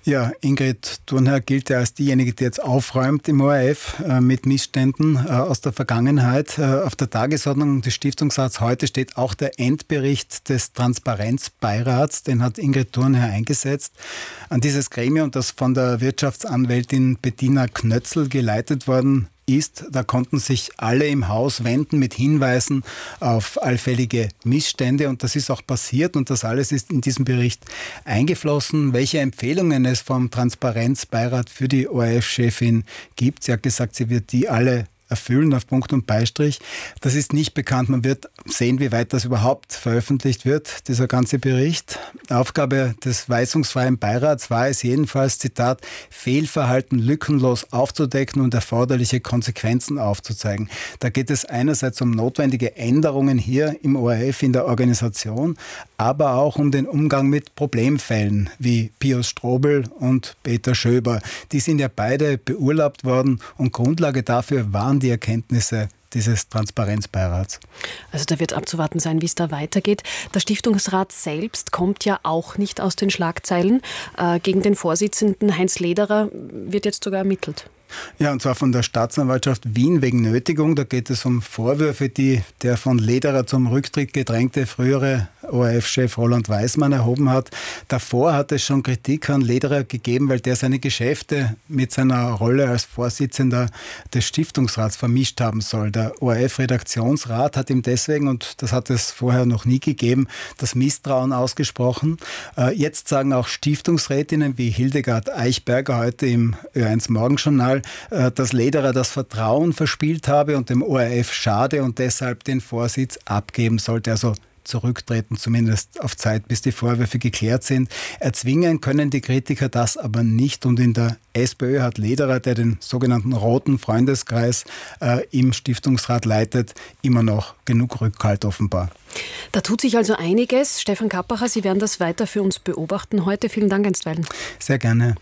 Ja, Ingrid Thurnherr gilt ja als diejenige, die jetzt aufräumt im ORF mit Missständen aus der Vergangenheit. Auf der Tagesordnung des Stiftungsrats heute steht auch der Endbericht des Transparenzbeirats. Den hat Ingrid Thurnherr eingesetzt. An dieses Gremium, das von der Wirtschaftsanwältin Bettina Knötzl geleitet worden ist, da konnten sich alle im Haus wenden mit Hinweisen auf allfällige Missstände und das ist auch passiert und das alles ist in diesem Bericht eingeflossen. Welche Empfehlungen es vom Transparenzbeirat für die ORF-Chefin gibt, sie hat gesagt, sie wird die alle erfüllen auf Punkt und Beistrich. Das ist nicht bekannt. Man wird sehen, wie weit das überhaupt veröffentlicht wird, dieser ganze Bericht. Aufgabe des weisungsfreien Beirats war es jedenfalls, Zitat, Fehlverhalten lückenlos aufzudecken und erforderliche Konsequenzen aufzuzeigen. Da geht es einerseits um notwendige Änderungen hier im ORF in der Organisation, aber auch um den Umgang mit Problemfällen wie Pius Strobel und Peter Schöber. Die sind ja beide beurlaubt worden und Grundlage dafür waren die Erkenntnisse dieses Transparenzbeirats. Also da wird abzuwarten sein, wie es da weitergeht. Der Stiftungsrat selbst kommt ja auch nicht aus den Schlagzeilen. Gegen den Vorsitzenden Heinz Lederer wird jetzt sogar ermittelt. Ja, und zwar von der Staatsanwaltschaft Wien wegen Nötigung. Da geht es um Vorwürfe, die der von Lederer zum Rücktritt gedrängte frühere ORF-Chef Roland Weismann erhoben hat. Davor hat es schon Kritik an Lederer gegeben, weil der seine Geschäfte mit seiner Rolle als Vorsitzender des Stiftungsrats vermischt haben soll. Der ORF-Redaktionsrat hat ihm deswegen, und das hat es vorher noch nie gegeben, das Misstrauen ausgesprochen. Jetzt sagen auch Stiftungsrätinnen wie Hildegard Eichberger heute im Ö1 Morgenjournal, dass Lederer das Vertrauen verspielt habe und dem ORF schade und deshalb den Vorsitz abgeben sollte. Also zurücktreten, zumindest auf Zeit, bis die Vorwürfe geklärt sind. Erzwingen können die Kritiker das aber nicht. Und in der SPÖ hat Lederer, der den sogenannten Roten Freundeskreis im Stiftungsrat leitet, immer noch genug Rückhalt offenbar. Da tut sich also einiges. Stefan Kappacher, Sie werden das weiter für uns beobachten heute. Vielen Dank einstweilen. Sehr gerne.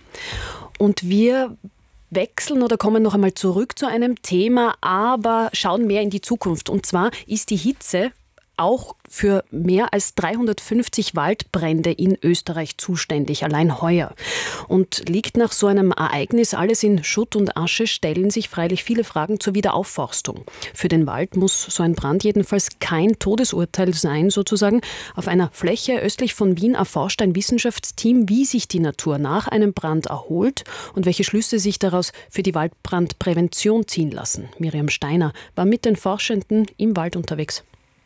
Und wir wechseln oder kommen noch einmal zurück zu einem Thema, aber schauen mehr in die Zukunft. Und zwar ist die Hitze auch für mehr als 350 Waldbrände in Österreich zuständig, allein heuer. Und liegt nach so einem Ereignis alles in Schutt und Asche, stellen sich freilich viele Fragen zur Wiederaufforstung. Für den Wald muss so ein Brand jedenfalls kein Todesurteil sein, sozusagen. Auf einer Fläche östlich von Wien erforscht ein Wissenschaftsteam, wie sich die Natur nach einem Brand erholt und welche Schlüsse sich daraus für die Waldbrandprävention ziehen lassen. Miriam Steiner war mit den Forschenden im Wald unterwegs.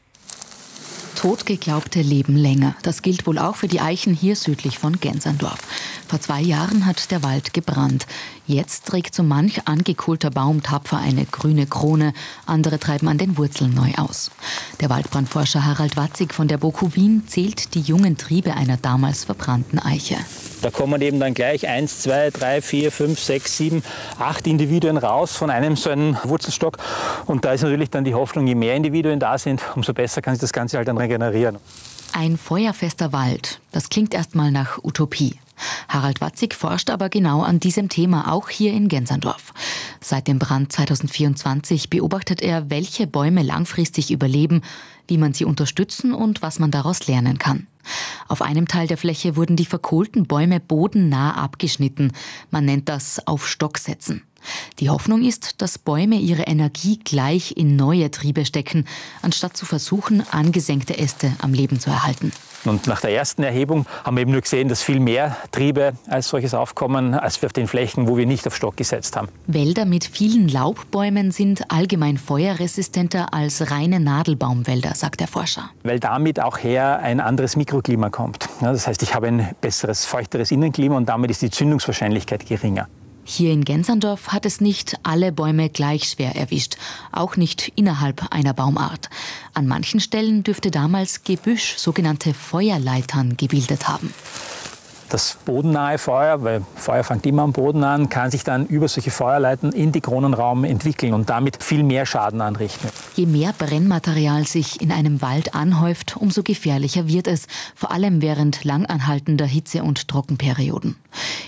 Totgeglaubte leben länger. Das gilt wohl auch für die Eichen hier südlich von Genserndorf. Vor 2 Jahren hat der Wald gebrannt. Jetzt trägt so manch angekohlter Baum tapfer eine grüne Krone. Andere treiben an den Wurzeln neu aus. Der Waldbrandforscher Harald Watzig von der BOKU Wien zählt die jungen Triebe einer damals verbrannten Eiche. Da kommen eben dann gleich 1, 2, 3, 4, 5, 6, 7, 8 Individuen raus von einem so einen Wurzelstock. Und da ist natürlich dann die Hoffnung, je mehr Individuen da sind, umso besser kann sich das Ganze halt dann regenerieren. Ein feuerfester Wald, das klingt erstmal nach Utopie. Harald Watzig forscht aber genau an diesem Thema, auch hier in Genserndorf. Seit dem Brand 2024 beobachtet er, welche Bäume langfristig überleben, wie man sie unterstützen und was man daraus lernen kann. Auf einem Teil der Fläche wurden die verkohlten Bäume bodennah abgeschnitten. Man nennt das auf Stock setzen. Die Hoffnung ist, dass Bäume ihre Energie gleich in neue Triebe stecken, anstatt zu versuchen, angesenkte Äste am Leben zu erhalten. Und nach der ersten Erhebung haben wir eben nur gesehen, dass viel mehr Triebe als solches aufkommen, als auf den Flächen, wo wir nicht auf Stock gesetzt haben. Wälder mit vielen Laubbäumen sind allgemein feuerresistenter als reine Nadelbaumwälder, sagt der Forscher. Weil damit auch her ein anderes Mikroklima kommt. Ja, das heißt, ich habe ein besseres, feuchteres Innenklima und damit ist die Zündungswahrscheinlichkeit geringer. Hier in Genserndorf hat es nicht alle Bäume gleich schwer erwischt, auch nicht innerhalb einer Baumart. An manchen Stellen dürfte damals Gebüsch, sogenannte Feuerleitern, gebildet haben. Das bodennahe Feuer, weil Feuer fängt immer am Boden an, kann sich dann über solche Feuerleitern in die Kronenraum entwickeln und damit viel mehr Schaden anrichten. Je mehr Brennmaterial sich in einem Wald anhäuft, umso gefährlicher wird es, vor allem während langanhaltender Hitze- und Trockenperioden.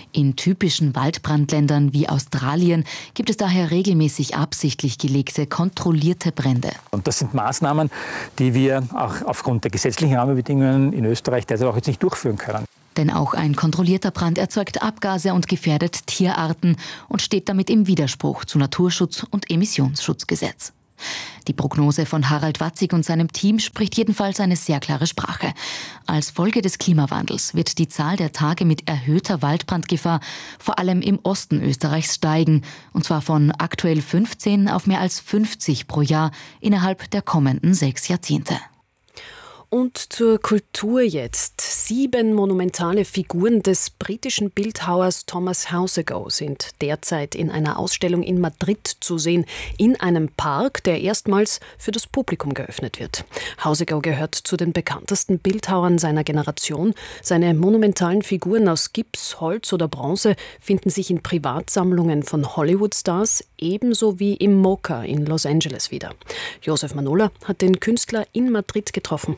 In typischen Waldbrandländern wie Australien gibt es daher regelmäßig absichtlich gelegte, kontrollierte Brände. Und das sind Maßnahmen, die wir auch aufgrund der gesetzlichen Rahmenbedingungen in Österreich derzeit auch jetzt nicht durchführen können. Denn auch ein kontrollierter Brand erzeugt Abgase und gefährdet Tierarten und steht damit im Widerspruch zu Naturschutz- und Emissionsschutzgesetz. Die Prognose von Harald Watzig und seinem Team spricht jedenfalls eine sehr klare Sprache. Als Folge des Klimawandels wird die Zahl der Tage mit erhöhter Waldbrandgefahr vor allem im Osten Österreichs steigen, und zwar von aktuell 15 auf mehr als 50 pro Jahr innerhalb der kommenden 6 Jahrzehnte. Und zur Kultur jetzt. 7 monumentale Figuren des britischen Bildhauers Thomas Houseago sind derzeit in einer Ausstellung in Madrid zu sehen, in einem Park, der erstmals für das Publikum geöffnet wird. Houseago gehört zu den bekanntesten Bildhauern seiner Generation. Seine monumentalen Figuren aus Gips, Holz oder Bronze finden sich in Privatsammlungen von Hollywood-Stars, ebenso wie im MoCA in Los Angeles wieder. Josef Manola hat den Künstler in Madrid getroffen.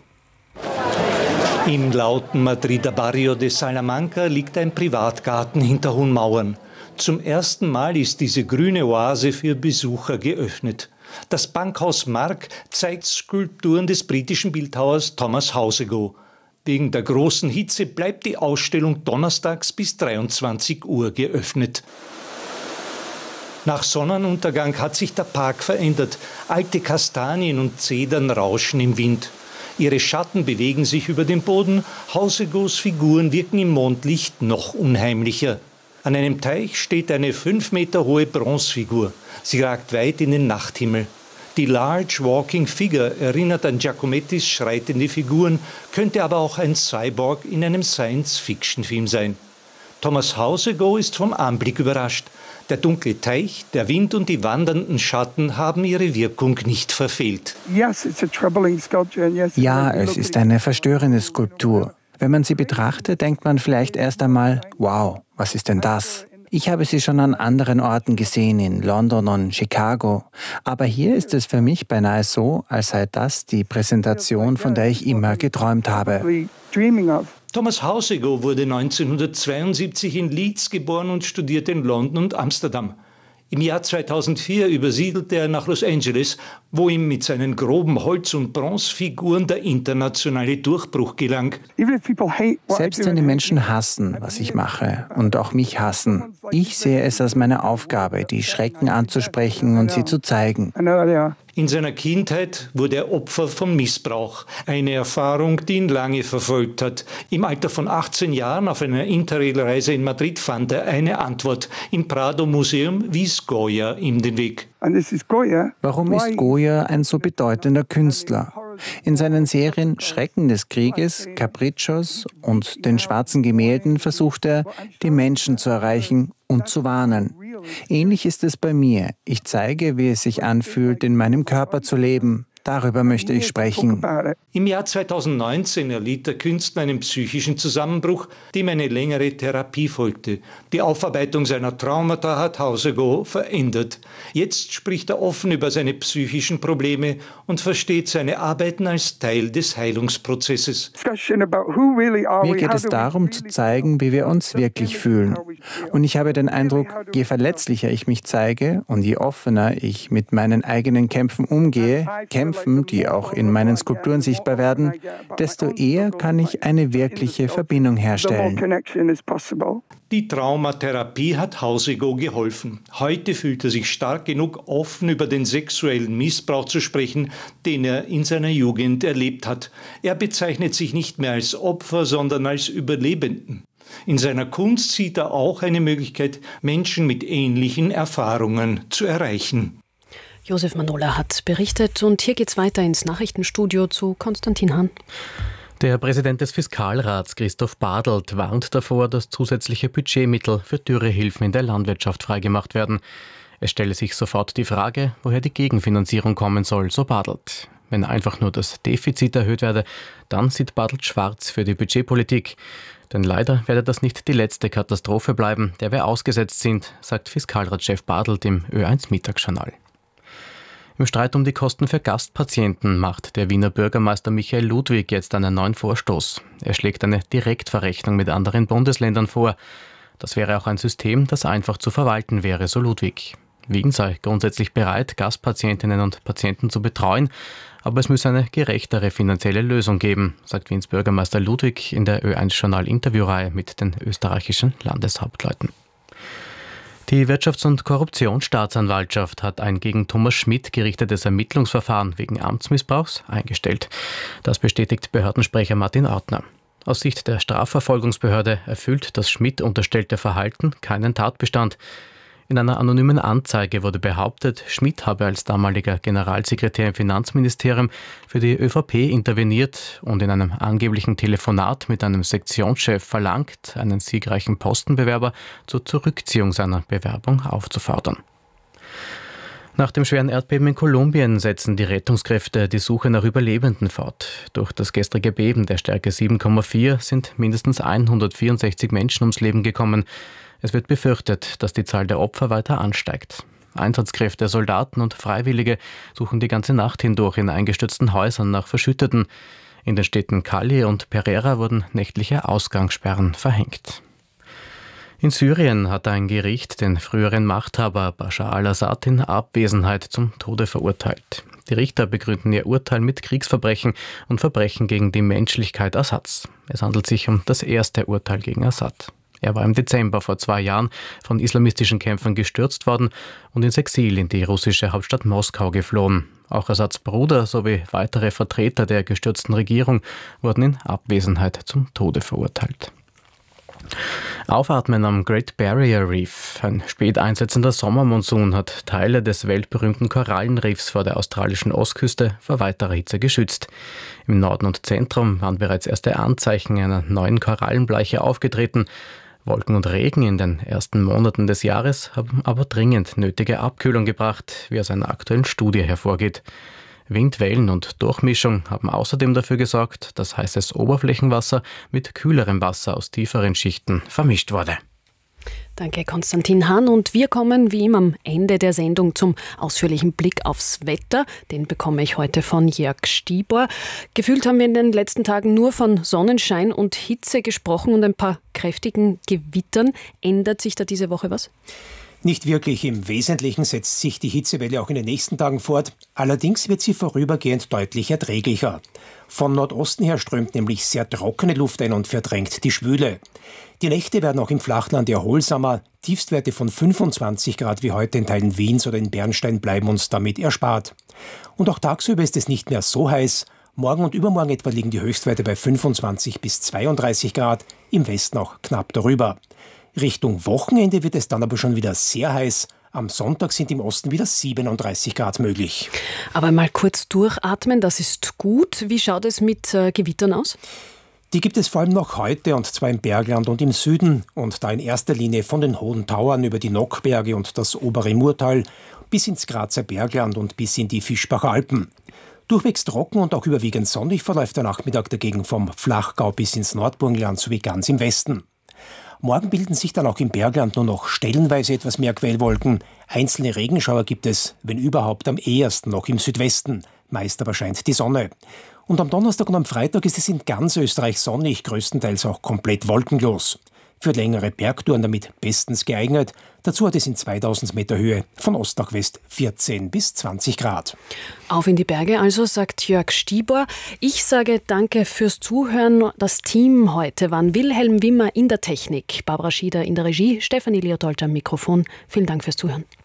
Im lauten Madrider Barrio de Salamanca liegt ein Privatgarten hinter hohen Mauern. Zum ersten Mal ist diese grüne Oase für Besucher geöffnet. Das Bankhaus Mark zeigt Skulpturen des britischen Bildhauers Thomas Houseago. Wegen der großen Hitze bleibt die Ausstellung donnerstags bis 23 Uhr geöffnet. Nach Sonnenuntergang hat sich der Park verändert. Alte Kastanien und Zedern rauschen im Wind. Ihre Schatten bewegen sich über den Boden. Houseagos Figuren wirken im Mondlicht noch unheimlicher. An einem Teich steht eine 5 Meter hohe Bronzefigur. Sie ragt weit in den Nachthimmel. Die Large Walking Figure erinnert an Giacomettis schreitende Figuren, könnte aber auch ein Cyborg in einem Science-Fiction-Film sein. Thomas Houseago ist vom Anblick überrascht. Der dunkle Teich, der Wind und die wandernden Schatten haben ihre Wirkung nicht verfehlt. Ja, es ist eine verstörende Skulptur. Wenn man sie betrachtet, denkt man vielleicht erst einmal, wow, was ist denn das? Ich habe sie schon an anderen Orten gesehen, in London und Chicago. Aber hier ist es für mich beinahe so, als sei das die Präsentation, von der ich immer geträumt habe. Thomas Houseago wurde 1972 in Leeds geboren und studierte in London und Amsterdam. Im Jahr 2004 übersiedelte er nach Los Angeles, wo ihm mit seinen groben Holz- und Bronzefiguren der internationale Durchbruch gelang. Selbst wenn die Menschen hassen, was ich mache, und auch mich hassen, ich sehe es als meine Aufgabe, die Schrecken anzusprechen und sie zu zeigen. In seiner Kindheit wurde er Opfer von Missbrauch, eine Erfahrung, die ihn lange verfolgt hat. Im Alter von 18 Jahren auf einer Interrail-Reise in Madrid fand er eine Antwort. Im Prado-Museum wies Goya ihm den Weg. Warum ist Goya ein so bedeutender Künstler? In seinen Serien Schrecken des Krieges, Capriccios und den schwarzen Gemälden versucht er, die Menschen zu erreichen und zu warnen. Ähnlich ist es bei mir. Ich zeige, wie es sich anfühlt, in meinem Körper zu leben. Darüber möchte ich sprechen. Im Jahr 2019 erlitt der Künstler einen psychischen Zusammenbruch, dem eine längere Therapie folgte. Die Aufarbeitung seiner Traumata hat Houseago verändert. Jetzt spricht er offen über seine psychischen Probleme und versteht seine Arbeiten als Teil des Heilungsprozesses. Mir geht es darum, zu zeigen, wie wir uns wirklich fühlen. Und ich habe den Eindruck, je verletzlicher ich mich zeige und je offener ich mit meinen eigenen Kämpfen umgehe, Kämpfen, die auch in meinen Skulpturen sichtbar werden, desto eher kann ich eine wirkliche Verbindung herstellen. Die Traumatherapie hat Houseago geholfen. Heute fühlt er sich stark genug, offen über den sexuellen Missbrauch zu sprechen, den er in seiner Jugend erlebt hat. Er bezeichnet sich nicht mehr als Opfer, sondern als Überlebenden. In seiner Kunst sieht er auch eine Möglichkeit, Menschen mit ähnlichen Erfahrungen zu erreichen. Josef Manola hat berichtet und hier geht's weiter ins Nachrichtenstudio zu Konstantin Hahn. Der Präsident des Fiskalrats, Christoph Bartelt, warnt davor, dass zusätzliche Budgetmittel für Dürrehilfen in der Landwirtschaft freigemacht werden. Es stelle sich sofort die Frage, woher die Gegenfinanzierung kommen soll, so Bartelt. Wenn einfach nur das Defizit erhöht werde, dann sieht Bartelt schwarz für die Budgetpolitik. Denn leider werde das nicht die letzte Katastrophe bleiben, der wir ausgesetzt sind, sagt Fiskalratschef Bartelt im Ö1 Mittagsjournal. Im Streit um die Kosten für Gastpatienten macht der Wiener Bürgermeister Michael Ludwig jetzt einen neuen Vorstoß. Er schlägt eine Direktverrechnung mit anderen Bundesländern vor. Das wäre auch ein System, das einfach zu verwalten wäre, so Ludwig. Wien sei grundsätzlich bereit, Gastpatientinnen und Patienten zu betreuen, aber es müsse eine gerechtere finanzielle Lösung geben, sagt Wiens Bürgermeister Ludwig in der Ö1-Journal-Interviewreihe mit den österreichischen Landeshauptleuten. Die Wirtschafts- und Korruptionsstaatsanwaltschaft hat ein gegen Thomas Schmidt gerichtetes Ermittlungsverfahren wegen Amtsmissbrauchs eingestellt. Das bestätigt Behördensprecher Martin Ortner. Aus Sicht der Strafverfolgungsbehörde erfüllt das Schmidt unterstellte Verhalten keinen Tatbestand. In einer anonymen Anzeige wurde behauptet, Schmidt habe als damaliger Generalsekretär im Finanzministerium für die ÖVP interveniert und in einem angeblichen Telefonat mit einem Sektionschef verlangt, einen siegreichen Postenbewerber zur Zurückziehung seiner Bewerbung aufzufordern. Nach dem schweren Erdbeben in Kolumbien setzen die Rettungskräfte die Suche nach Überlebenden fort. Durch das gestrige Beben der Stärke 7,4 sind mindestens 164 Menschen ums Leben gekommen. Es wird befürchtet, dass die Zahl der Opfer weiter ansteigt. Einsatzkräfte, Soldaten und Freiwillige suchen die ganze Nacht hindurch in eingestürzten Häusern nach Verschütteten. In den Städten Cali und Pereira wurden nächtliche Ausgangssperren verhängt. In Syrien hat ein Gericht den früheren Machthaber Bashar al-Assad in Abwesenheit zum Tode verurteilt. Die Richter begründen ihr Urteil mit Kriegsverbrechen und Verbrechen gegen die Menschlichkeit Assads. Es handelt sich um das erste Urteil gegen Assad. Er war im Dezember vor 2 Jahren von islamistischen Kämpfern gestürzt worden und ins Exil in die russische Hauptstadt Moskau geflohen. Auch Assads Bruder sowie weitere Vertreter der gestürzten Regierung wurden in Abwesenheit zum Tode verurteilt. Aufatmen am Great Barrier Reef. Ein spät einsetzender Sommermonsun hat Teile des weltberühmten Korallenriffs vor der australischen Ostküste vor weiterer Hitze geschützt. Im Norden und Zentrum waren bereits erste Anzeichen einer neuen Korallenbleiche aufgetreten. Wolken und Regen in den ersten Monaten des Jahres haben aber dringend nötige Abkühlung gebracht, wie aus einer aktuellen Studie hervorgeht. Wind, Wellen und Durchmischung haben außerdem dafür gesorgt, dass heißes Oberflächenwasser mit kühlerem Wasser aus tieferen Schichten vermischt wurde. Danke, Konstantin Hahn. Und wir kommen wie immer am Ende der Sendung zum ausführlichen Blick aufs Wetter. Den bekomme ich heute von Jörg Stieber. Gefühlt haben wir in den letzten Tagen nur von Sonnenschein und Hitze gesprochen und ein paar kräftigen Gewittern. Ändert sich da diese Woche was? Nicht wirklich. Im Wesentlichen setzt sich die Hitzewelle auch in den nächsten Tagen fort. Allerdings wird sie vorübergehend deutlich erträglicher. Von Nordosten her strömt nämlich sehr trockene Luft ein und verdrängt die Schwüle. Die Nächte werden auch im Flachland erholsamer. Tiefstwerte von 25 Grad wie heute in Teilen Wiens oder in Bernstein bleiben uns damit erspart. Und auch tagsüber ist es nicht mehr so heiß. Morgen und übermorgen etwa liegen die Höchstwerte bei 25 bis 32 Grad, im Westen auch knapp darüber. Richtung Wochenende wird es dann aber schon wieder sehr heiß. Am Sonntag sind im Osten wieder 37 Grad möglich. Aber mal kurz durchatmen, das ist gut. Wie schaut es mit Gewittern aus? Die gibt es vor allem noch heute, und zwar im Bergland und im Süden. Und da in erster Linie von den Hohen Tauern über die Nockberge und das obere Murtal bis ins Grazer Bergland und bis in die Fischbacher Alpen. Durchwegs trocken und auch überwiegend sonnig verläuft der Nachmittag dagegen vom Flachgau bis ins Nordburgenland sowie ganz im Westen. Morgen bilden sich dann auch im Bergland nur noch stellenweise etwas mehr Quellwolken. Einzelne Regenschauer gibt es, wenn überhaupt, am ehesten noch im Südwesten. Meist aber scheint die Sonne. Und am Donnerstag und am Freitag ist es in ganz Österreich sonnig, größtenteils auch komplett wolkenlos. Für längere Bergtouren damit bestens geeignet. Dazu hat es in 2000 Meter Höhe von Ost nach West 14 bis 20 Grad. Auf in die Berge also, sagt Jörg Stieber. Ich sage danke fürs Zuhören. Das Team heute waren Wilhelm Wimmer in der Technik, Barbara Schieder in der Regie, Stefanie Leotold am Mikrofon. Vielen Dank fürs Zuhören.